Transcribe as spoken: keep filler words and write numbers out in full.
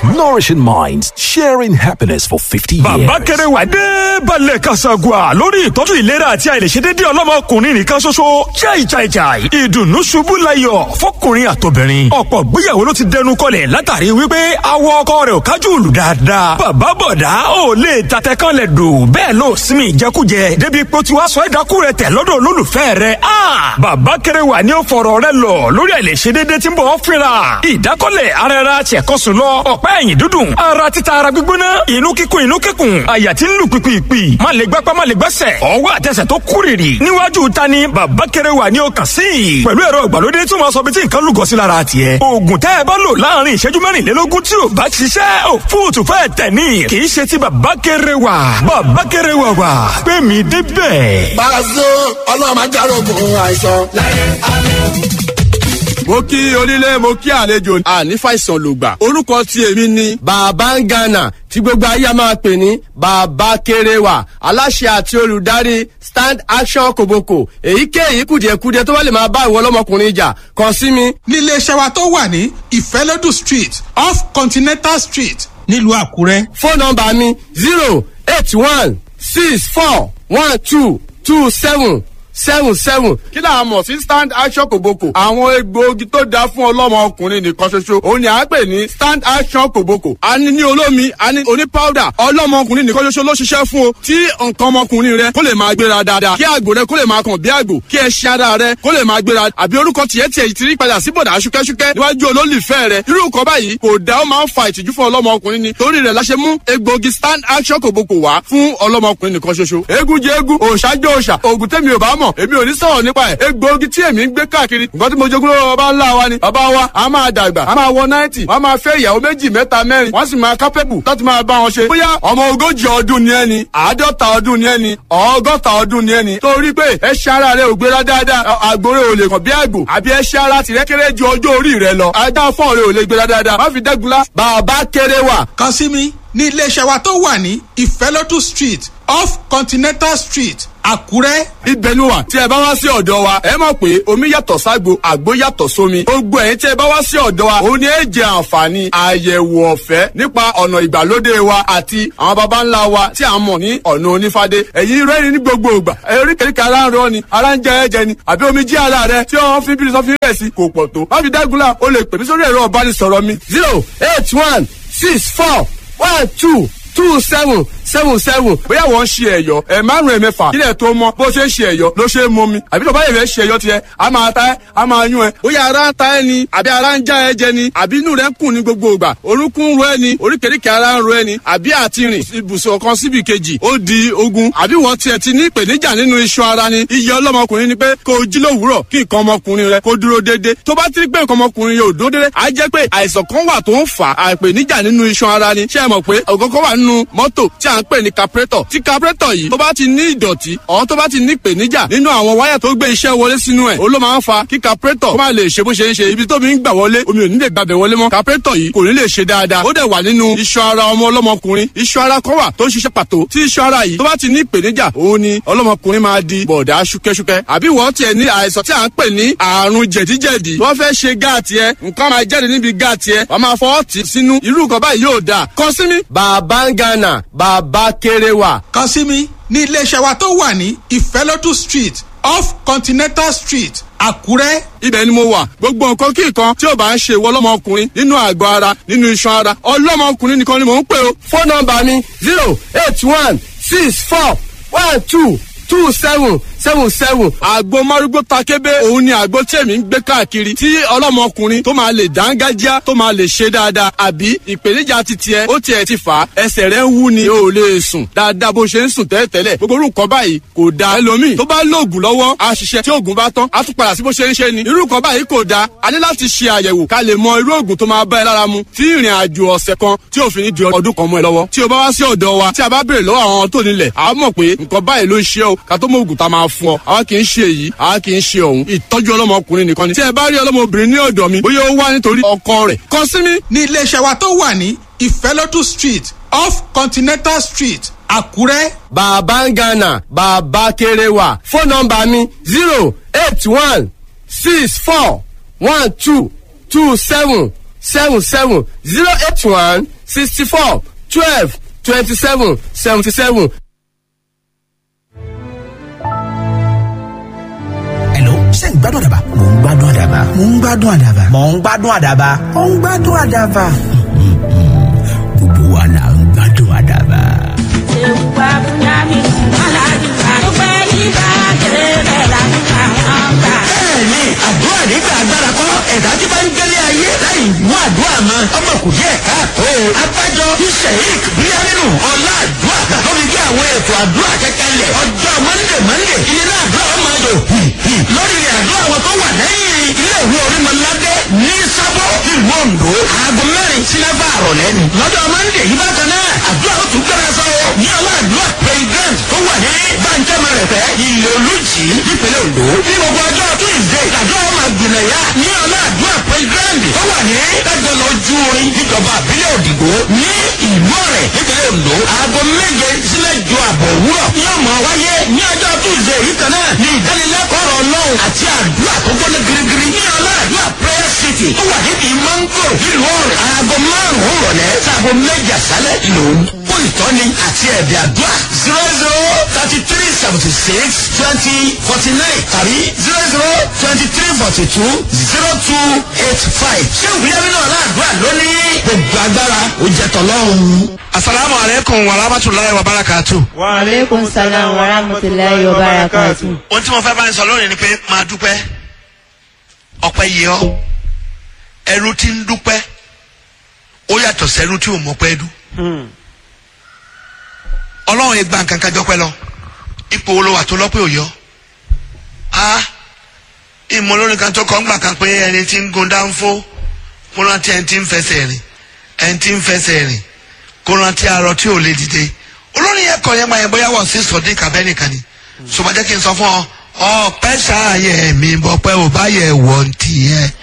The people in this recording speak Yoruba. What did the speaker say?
Nourishing minds, sharing happiness for fifty years. Bàbá Kẹrẹwà dé balẹ̀ Kasagua lórí ìtọ́jú ìlera àti àìlèṣedéédé ọlọ́mọkùnrin nìkan ṣoṣo. Chai chai chai. Ìdùnnú ṣubú layọ̀ fọkùnrin àtobìnrin. Ọ̀pọ̀ gbéyàwó ló ti dẹnu kọlẹ̀ látàrí wípé awọ ọkọ rẹ̀ ò kájú ìlú dáadáa. Bàbá bọ̀dá ò lè tatẹ kan lẹ̀ dò. Bẹ́ẹ̀ ló sinmi ìjẹkújẹ. Débi pé tí wàá sọ ẹ̀dákú rẹ̀ tẹ̀ lọ́dọ̀ olólùfẹ́ rẹ̀. Bàbá Kẹrẹwà ni ó fọ̀rọ̀ rẹ̀ lọ lórí àìlèṣedéédé tí ń bọ̀ ọ́ fínra. Ìdákọ́lẹ̀ ara ẹra ṣẹ̀kọ́sùn lọ. Ọ̀pá ẹ̀yìn dúdùn. Ara títa ara gbígbóná. Inú kíkún inú kíkún. Àyà tí ń lù pìpìpì. Má lè gbápá má lè gbẹ́sẹ̀. Ọwọ́ àtẹsẹ̀ tó kúrìrì. Níwájú ta ni Bàbá Kẹrẹwà ni ó kàn sí. Pẹ̀lú ẹ̀rọ ìgbàlódé tí wọ́n sọ bí tí nǹkan lúgọ sí lára tiẹ̀. Oògùn tẹ́ ẹ bá lò láàrin ìṣẹ́jú mẹ́rìnlélógún tí ò bá ṣiṣẹ́ ò fóòtù fẹ́ tẹ̀ ní. Kì í ṣe ti Bàbá Kẹrẹwà. Bàbá Kẹrẹwà wà pé mi débẹ̀. Pàṣẹ ọlọ́mọ ajárogun àìsàn láyé àná. Mo kí onílé mo kí àlejò àní fàìsàn lògbà. Orúkọ tí èmi ni Bàbá Ngana tí gbogbo ayé máa pè ní Bàbá Kẹrẹwà, aláṣẹ àti olùdarí Stand Action Koboko. Èyíkéyìí kùdìẹ̀kudiẹ tó bá lè máa bá ìwọ ọlọ́mọkùnrin jà kàn sí mi. Nílé iṣẹ́ wa tó wà ní Ìfẹ́lódù Street off Continental Street nílùú Àkúrẹ́. Fóònù nọ́mbà mi zero eight one six four one two two seven seven seven. Kí là á mọ̀ sí Stand Action Koboko? Àwọn egbòogi tó dáa fún ọlọ́mọ ọkùnrin nìkan ṣoṣo. Òun ni à ń pè ní Stand Action Koboko. A ní ní olómi, a ní oní powder. Ọlọ́mọ ọkùnrin nìkan ṣoṣo ló ṣiṣẹ́ fún o. Tí nǹkan ọmọkùnrin rẹ kó lè máa gbéra dáadáa. Kí àgbò rẹ kó lè máa kàn bí àgbò. Kí ẹṣin ara rẹ kó lè máa gbéra. Àbí orúkọ tiẹ̀ tiẹ̀ ti rí padà sí bọ̀dà ṣúkẹ́ṣúkẹ́ níwájú olólùfẹ́ rẹ. Irú nǹkan báyìí kò dá, ó máa ń fa ìtìjú fún ọlọ́mọ ọkùnrin ni. Torí rẹ̀ la ṣe mú egbòogi Stand Action Koboko wá fún ọlọ́mọ ọkùnrin nìkan ṣoṣo. Eégún jẹ eégún, òòṣà jẹ òòṣà. Òògùn tẹ́mi ò bá mọ̀, èmi ò ní sọ̀rọ̀ nípa ẹ̀. Egbòogi tí èmi ń gbé káàkiri nǹkan tí mo jogún lọ́wọ́ bàbá ńlá wa ni. Bàbá wa a máa dàgbà, a máa wọ náìtì, wọ́n máa fẹ́ ìyàwó méjì mẹ́ta mẹ́rin, wọ́n sì máa kápẹ́bù láti máa bá wọn ṣe. Bóyá ọmọ ogójì ọdún ni ẹni, àádọ́ta ọdún ni ẹni, ọgọ́ta ọdún ni ẹni. Torí pé ẹṣin ara rẹ ò gbéra dáadáa, àgbòrè ò lè kàn bí àgbò, àbí ẹṣin ara tìrẹ kéré ju ọjọ́ orí rẹ lọ. Ajá fọ́ọ̀ rẹ ò lè gbéra dáadáa. Má fi dẹ́gunlá. Bàbá Kẹrẹwà. Kàn sí mi ní iléeṣẹ́ wa tó wà ní Ìfẹ́lódù Street off Continental Street Àkúrẹ́. Ibẹ̀ ni wà tí ẹ bá wá sí ọ̀dọ̀ wa ẹ mọ̀ pé omi yàtọ̀ ságbo àgbo yàtọ̀ sómi. Gbogbo ẹ̀yin tí ẹ bá wá sí ọ̀dọ̀ wa òun ni ẹ jẹ àǹfààní àyẹ̀wò ọ̀fẹ́ nípa ọ̀nà ìgbàlódé wa àti àwọn baba ńlá wa tí a mọ̀ ní ọ̀nà onífádé. Ẹ̀yin rẹ́rìn ní gbogbo ìgbà oríkèéríkèé ara ń rọ ni ara ń jẹ ẹ̀jẹ̀ ni àbí omi jí ara rẹ tí wọ́n fi bírí sọ́fin rẹ̀ sí kò pọ̀ tó. Má fi dágunlá o lè pè mí sórí ẹ̀rọ ìbánisọ̀rọ̀ mi zero eight one six four one two two seven seven seven. Bóyá wọ́n ń ṣe ẹ̀yọ́ ẹ̀ márùn ẹ̀ mẹ́fà kílẹ̀ tó mọ́ bó ṣe ń ṣe ẹ̀yọ́ ló ṣe é mọ́ mi. Àbí tó bá yẹ fẹ́ ṣe ẹ̀yọ́ tiẹ̀ a máa ta ẹ́ a máa yún ẹ. Bóyá ara ń ta ẹ ni àbí ara ń já ẹ jẹ ni àbí inú rẹ ń kùn ní gbogbo ìgbà. Orúnkún ń ro ẹ ni oríkèéríkèé ara ń ro ẹ ni àbí àti rìn ibùsùn kan síbi kejì ó di ogun. Àbí wọ́n tiẹ̀ ti ní ìpèníjà nínú iṣan ara ni. Iye ọlọ́mọkùnrin ni pé kó o jí lówùúrọ̀ kí nǹkan ọmọkùnrin rẹ kó dúró déédéé. Tó bá ti rí pé nǹkan ọmọkùnrin yóò dúró déédéé á jẹ́ pé àìsàn kan wà tó ń fà á ìpèníjà nínú iṣan ara ni. Ṣé ẹ mọ̀ pé ògógó wà nínú mọ́tò tí à ń pè ní carburetor tí carburetor yìí tó bá ti ní ìdọ̀tí ọ̀hún tó bá ti ní ìpèníjà nínú àwọn wáyà tó gbé iṣẹ́ wọlé sínú ẹ̀ ó ló máa ń fa kí carburetor kó má lè ṣe bó ṣe ń ṣe ibi tó mi ń gbà wọlé omi ò ní lè gbàbẹ̀ wọlé mọ́ carburetor yìí kò ní lè ṣe dáadáa ó dẹ̀ wà nínú iṣan ara ọmọ ọlọ́mọkùnrin iṣan ara kan wà tó ń ṣiṣẹ́ pàtó tí iṣan ara yìí tó bá ti ní ìpèníjà òun ni ọlọ́mọkùnrin máa di bọ̀dá ṣúkẹ́ṣúkẹ́ àbí wọ́n tiẹ̀ ní àìsàn tí à ń pè ní àrùn jẹ̀díjẹ̀dí wọ́n fẹ́ ṣe gáàtì ẹ nǹkan máa jáde níbi gáàtì ẹ wọ́n máa fọwọ́ tì sínú irú nǹkan báyìí yóò dáa kàn sí mi. Bàbá Ngana Bàbá Kẹrẹwà. Kàn sí mi ní iléeṣẹ́ wa tó wà ní Ìfẹ́lódù Street off Continental Street Àkúrẹ́. Ibẹ̀ ni mo wà gbogbo nǹkan kí nǹkan tí ò bá ń ṣe ìwọ ọlọ́mọkùnrin nínú àgọ́ ara nínú iṣan ara ọlọ́mọkùnrin nìkan ni mò ń pè o. Fóònù nọ́mbà mi zero eight one six four one two two seven seven seven. Àgbo márúgbó takébé òun ni àgbo tí èmi ń gbé káàkiri tí ọlọ́mọkùnrin tó máa lè dángájá tó máa lè ṣe dáadáa àbí ìpèníjà ti tiẹ̀ ó tiẹ̀ ti fà á ẹsẹ̀ rẹ̀ ń wú ni o ò lè sùn dáadáa bó ṣe ń sùn tẹ́lẹ̀tẹ́lẹ̀ gbogbo orúkọ báyìí kò dáa ẹlòmíì tó bá lóògùn lọ́wọ́ á ṣiṣẹ́ tí oògùn bá tán á tún padà sí bó ṣe ń ṣe ni irú nǹkan báyìí kò dáa a ní láti ṣe àyẹ̀wò ká lè mọ irú oògùn tó máa bá ẹ lára mu tí ìrìn àjò ọ̀sẹ̀ kan tí òfin ní di ọdún kan mọ́ ẹ lọ́wọ́ tí o bá wá sí ọ̀dọ̀ wa tí a bá béèrè lọ́wọ́ àwọn tó nílẹ̀ a mọ̀ pé nǹkan báyìí ló ń ṣe o ká tó mọ oògùn tá a máa fún ọ àwa kì í ṣe èyí àwa kì í ṣe òun ìtọ́jú ọlọ́mọkùnrin nìkan ni tí ẹ bá rí ọlọ́mọbìnrin ní ọ̀dọ̀ mi bóyá ó wá nítorí ọkọ rẹ̀ kàn sí mi. ní iléeṣẹ́ wa tó wà ní Ìfẹ́lódù Street off Continental Street Àkúrẹ́. Bàbá Ngana Bàbá Kẹrẹwà fóònù nọ́mbà mi zero eight one six four one two two seven seven seven zero eight one sixty four twelve twenty seven seventy seven. Hello, ṣé ń gbádùn àdàbà? Mò ń gbádùn àdàbà. Mò ń gbádùn àdàbà. Mò ń gbádùn àdàbà. Mò ń gbádùn àdàbà. Gbogbo wa là ń gbádùn àdàbà. ṣé wàá fún yàrá aláàjì tó pẹ́ nígbà tẹ̀lé làkúkà wọn gbà. bẹ́ẹ̀ni àdúrà nígbà agbára kọ́ ẹ̀dá tí bá ń gbélé ayé láì mú àdúrà mọ́ ọmọ kò díẹ̀ káàtó. abájọ sheik bíyánínú ọlá àdúrà lórí bí àwọn ètò àdúrà kẹkẹlẹ ọjọ́ mọ́ndé mọ́ndé ilé náà àdúrà ọmọ yòó lórí ilẹ̀ àdúrà wọn tó wà lẹ́yìn ilé ìwé orímọ̀ládé ní sábọ̀ ìlú Oǹdó aago mẹ́rin sí mẹ́fà àrọ̀lẹ́ ni. lọ́jọ́ mọ́ndé yìí bákan náà àdúrà ó tún gbẹ́rẹ́ sọ́wọ́ ní ọlá àdúrà president tó wà ní bàǹkẹ́mà rẹ̀ fẹ́ ilé olùjì nípínlẹ̀ Oǹdó. ní gbogbo ọjọ́ tuesday àdúrà ọmọ àgbìnàyà ní ọlá àdúrà president tó wà ní dájọ́lọ ojú orin níjọba àbílẹ̀ Òdìgbò ní ìlú ọ̀rẹ́ nípínlẹ̀ Oǹdó. aago méje sílẹ̀ ju àbọ̀ òwúrọ̀ ní ọmọ wáyé ní ọjọ́ tuesday yìí kan náà ní ìdánilẹ́kọ̀ọ́ ọlọ́run àti àdúrà tó gbọ́dọ̀ girigiri ní ọlá àdúrà prayer city tó wà níbi mango nílùú ọ̀rẹ́. aago márùn-ún rọ̀lẹ́ sáago méje àṣálẹ̀ lòún fún ìtọ́ni àti ẹ̀bẹ̀ àdúrà zero zero thirty three seventy six twenty forty nine tàbí zero zero twenty three forty two zero two eight five. ṣé ìwúyẹ́mí náà láàdúrà lónìí gbogbo agbára ó jẹ́ tọ́lọ́run. asalaamu aleykum wa rahmatulahi wa barakatu. wa aleykum salaam wa rahmatulahi wa barakatu. ohun tí mo fẹ́ bá ń sọ lónìí ni pé máa dúpẹ́ ọpẹ́ yìí ọ́ ẹrú tí ń dúpẹ́ ó yàtọ̀ sẹ́rú tí ò mọ̀pẹ́ dú. ọlọ́run yẹn gba nǹkan kájọ́ pẹ́ lọ ipò wo ló wà tó lọ́pẹ́ òyọ́ a ìmọ̀ lórí kan tó kọ́ ń gbà kan pé ẹni tí ń gun dáńfó kó rántí ẹni tí ń fẹsẹ̀ rìn ẹni tí ń fẹsẹ̀ rìn kó rántí arọ tí ò lè dìde olórí yẹn kọ yẹn máa yẹn bóyá wọ́n sí sọ̀dí kàbẹ́nìkan ni ṣùgbọ́n jẹ́ kí n sọ fún ọ ọpẹ́ ṣáàyẹ̀ mi bọ́pẹ́ ò bá yẹ wọ̀ ń tì yẹn